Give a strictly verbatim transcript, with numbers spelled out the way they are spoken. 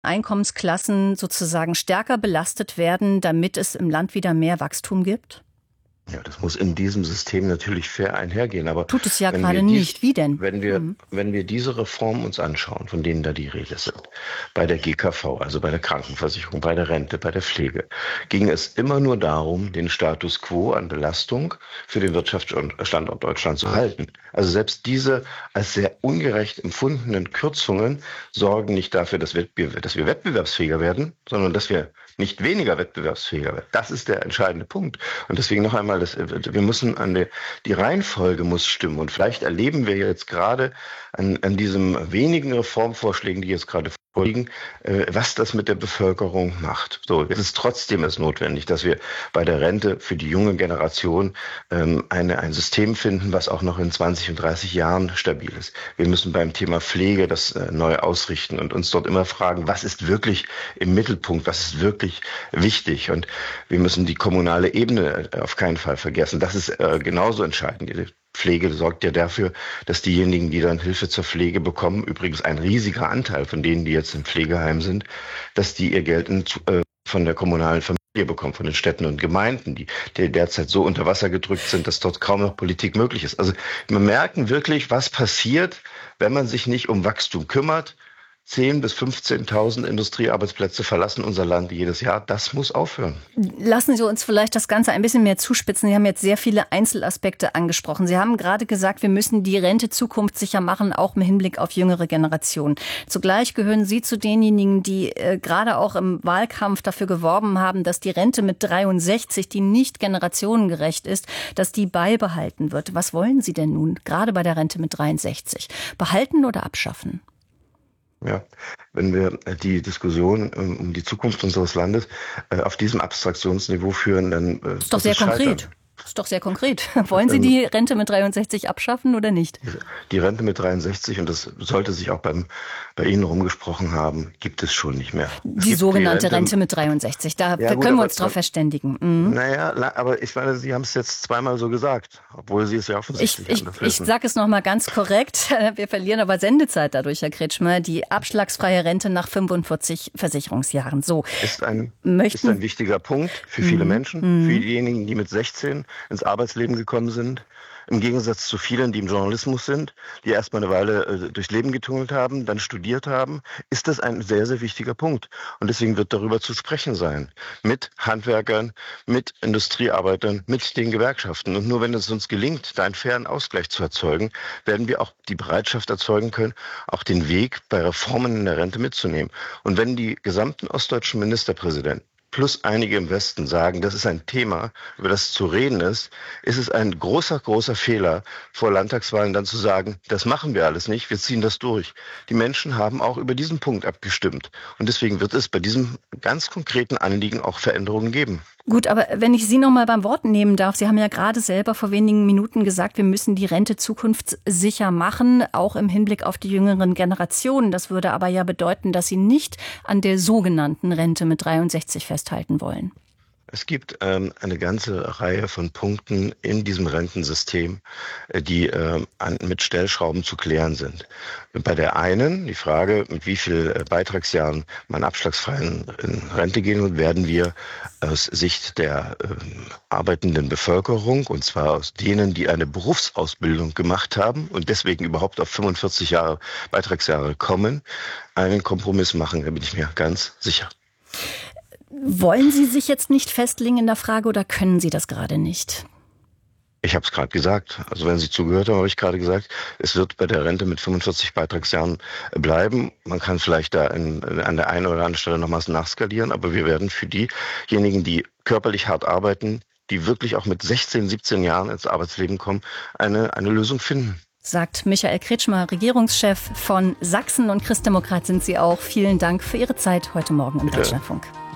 Einkommensklassen sozusagen stärker belastet werden, damit es im Land wieder mehr Wachstum gibt? Ja, das muss in diesem System natürlich fair einhergehen. Aber Tut es ja wenn gerade wir dies, nicht. Wie denn? wenn wir, Mhm. wenn wir diese Reformen uns anschauen, von denen da die Rede sind, bei der G K V, also bei der Krankenversicherung, bei der Rente, bei der Pflege, ging es immer nur darum, den Status quo an Belastung für den Wirtschaftsstandort Deutschland zu halten. Also selbst diese als sehr ungerecht empfundenen Kürzungen sorgen nicht dafür, dass wir, dass wir wettbewerbsfähiger werden, sondern dass wir nicht weniger wettbewerbsfähiger werden. Das ist der entscheidende Punkt. Und deswegen noch einmal, das, wir müssen an die, die Reihenfolge muss stimmen. Und vielleicht erleben wir jetzt gerade an, an diesen wenigen Reformvorschlägen, die jetzt gerade vorliegen, äh, was das mit der Bevölkerung macht. So, es ist trotzdem es notwendig, dass wir bei der Rente für die junge Generation ähm, eine, ein System finden, was auch noch in zwanzig und dreißig Jahren stabil ist. Wir müssen beim Thema Pflege das äh, neu ausrichten und uns dort immer fragen, was ist wirklich im Mittelpunkt, was ist wirklich wichtig. Und wir müssen die kommunale Ebene auf keinen Fall vergessen. Das ist äh, genauso entscheidend. Die Pflege sorgt ja dafür, dass diejenigen, die dann Hilfe zur Pflege bekommen, übrigens ein riesiger Anteil von denen, die jetzt im Pflegeheim sind, dass die ihr Geld in, äh, von der kommunalen Familie bekommen, von den Städten und Gemeinden, die, die derzeit so unter Wasser gedrückt sind, dass dort kaum noch Politik möglich ist. Also wir merken wirklich, was passiert, wenn man sich nicht um Wachstum kümmert. zehntausend bis fünfzehntausend Industriearbeitsplätze verlassen unser Land jedes Jahr. Das muss aufhören. Lassen Sie uns vielleicht das Ganze ein bisschen mehr zuspitzen. Sie haben jetzt sehr viele Einzelaspekte angesprochen. Sie haben gerade gesagt, wir müssen die Rente zukunftssicher machen, auch im Hinblick auf jüngere Generationen. Zugleich gehören Sie zu denjenigen, die äh, gerade auch im Wahlkampf dafür geworben haben, dass die Rente mit dreiundsechzig, die nicht generationengerecht ist, dass die beibehalten wird. Was wollen Sie denn nun, gerade bei der Rente mit dreiundsechzig? Behalten oder abschaffen? Ja, wenn wir die Diskussion um die Zukunft unseres Landes auf diesem Abstraktionsniveau führen, dann das ist doch sehr konkret. Das ist doch sehr konkret. Wollen Sie die Rente mit dreiundsechzig abschaffen oder nicht? Die Rente mit dreiundsechzig, und das sollte sich auch beim, bei Ihnen rumgesprochen haben, gibt es schon nicht mehr. Die sogenannte die Rente, Rente mit dreiundsechzig, da ja, gut, können wir uns drauf verständigen. Mhm. Naja, aber ich meine, Sie haben es jetzt zweimal so gesagt, obwohl Sie es ja offensichtlich Ich, ich, ich sage es nochmal ganz korrekt, wir verlieren aber Sendezeit dadurch, Herr Kretschmer, die abschlagsfreie Rente nach fünfundvierzig Versicherungsjahren. So. Ist ein, Möchten, ist ein wichtiger Punkt für viele mhm. Menschen, für diejenigen, die mit sechzehn ins Arbeitsleben gekommen sind. Im Gegensatz zu vielen, die im Journalismus sind, die erst mal eine Weile äh, durchs Leben getungelt haben, dann studiert haben, ist das ein sehr, sehr wichtiger Punkt. Und deswegen wird darüber zu sprechen sein. Mit Handwerkern, mit Industriearbeitern, mit den Gewerkschaften. Und nur wenn es uns gelingt, da einen fairen Ausgleich zu erzeugen, werden wir auch die Bereitschaft erzeugen können, auch den Weg bei Reformen in der Rente mitzunehmen. Und wenn die gesamten ostdeutschen Ministerpräsidenten plus einige im Westen sagen, das ist ein Thema, über das zu reden ist, ist es ein großer, großer Fehler, vor Landtagswahlen dann zu sagen, das machen wir alles nicht, wir ziehen das durch. Die Menschen haben auch über diesen Punkt abgestimmt. Und deswegen wird es bei diesem ganz konkreten Anliegen auch Veränderungen geben. Gut, aber wenn ich Sie noch mal beim Wort nehmen darf, Sie haben ja gerade selber vor wenigen Minuten gesagt, wir müssen die Rente zukunftssicher machen, auch im Hinblick auf die jüngeren Generationen. Das würde aber ja bedeuten, dass Sie nicht an der sogenannten Rente mit dreiundsechzig festhalten wollen. Es gibt ähm, eine ganze Reihe von Punkten in diesem Rentensystem, äh, die äh, an, mit Stellschrauben zu klären sind. Bei der einen, die Frage, mit wie viel äh, Beitragsjahren man abschlagsfrei in, in Rente gehen wird, werden wir aus Sicht der äh, arbeitenden Bevölkerung, und zwar aus denen, die eine Berufsausbildung gemacht haben und deswegen überhaupt auf fünfundvierzig Jahre Beitragsjahre kommen, einen Kompromiss machen, da bin ich mir ganz sicher. Wollen Sie sich jetzt nicht festlegen in der Frage oder können Sie das gerade nicht? Ich habe es gerade gesagt. Also wenn Sie zugehört haben, habe ich gerade gesagt, es wird bei der Rente mit fünfundvierzig Beitragsjahren bleiben. Man kann vielleicht da in, an der einen oder anderen Stelle nochmals nachskalieren, aber wir werden für diejenigen, die körperlich hart arbeiten, die wirklich auch mit sechzehn, siebzehn Jahren ins Arbeitsleben kommen, eine, eine Lösung finden. Sagt Michael Kretschmer, Regierungschef von Sachsen, und Christdemokrat sind Sie auch. Vielen Dank für Ihre Zeit heute Morgen im Deutschlandfunk.